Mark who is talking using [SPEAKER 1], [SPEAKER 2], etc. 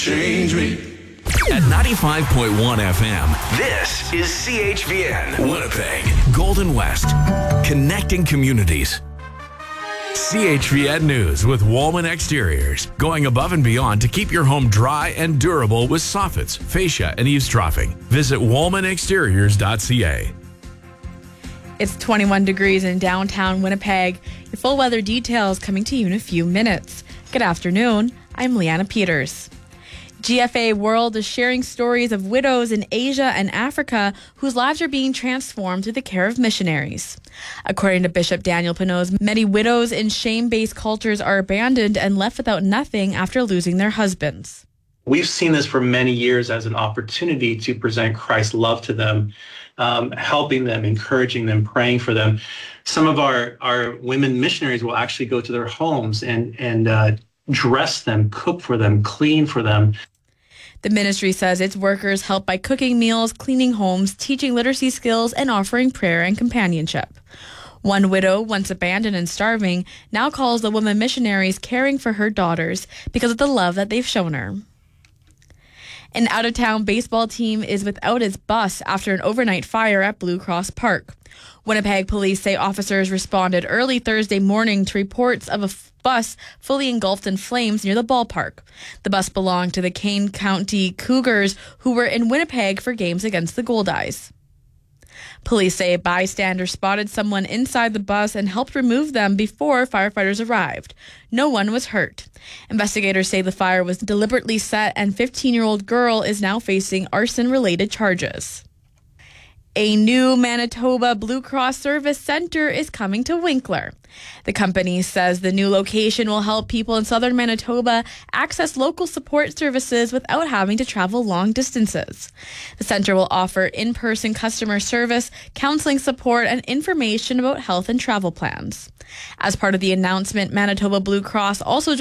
[SPEAKER 1] Change me. At 95.1 FM, this is CHVN, Winnipeg, Golden West, connecting communities. CHVN News with Woolman Exteriors, going above and beyond to keep your home dry and durable with soffits, fascia, and eavesdropping. Visit woolmanexteriors.ca.
[SPEAKER 2] It's 21 degrees in downtown Winnipeg. Your full weather details coming to you in a few minutes. Good afternoon. I'm Leanna Peters. GFA World is sharing stories of widows in Asia and Africa whose lives are being transformed through the care of missionaries. According to Bishop Daniel Pinose, many widows in shame-based cultures are abandoned and left without nothing after losing their husbands.
[SPEAKER 3] We've seen this for many years as an opportunity to present Christ's love to them, helping them, encouraging them, praying for them. Some of our women missionaries will actually go to their homes and dress them, cook for them, clean for them.
[SPEAKER 2] The ministry says its workers help by cooking meals, cleaning homes, teaching literacy skills, and offering prayer and companionship. One widow, once abandoned and starving, now calls the women missionaries caring for her daughters because of the love that they've shown her. An out-of-town baseball team is without its bus after an overnight fire at Blue Cross Park. Winnipeg police say officers responded early Thursday morning to reports of a bus fully engulfed in flames near the ballpark. The bus belonged to the Kane County Cougars, who were in Winnipeg for games against the Goldeyes. Police say a bystander spotted someone inside the bus and helped remove them before firefighters arrived. No one was hurt. Investigators say the fire was deliberately set, and 15-year-old girl is now facing arson-related charges. A new Manitoba Blue Cross Service Center is coming to Winkler. The company says the new location will help people in southern Manitoba access local support services without having to travel long distances. The center will offer in-person customer service, counseling support, and information about health and travel plans. As part of the announcement, Manitoba Blue Cross also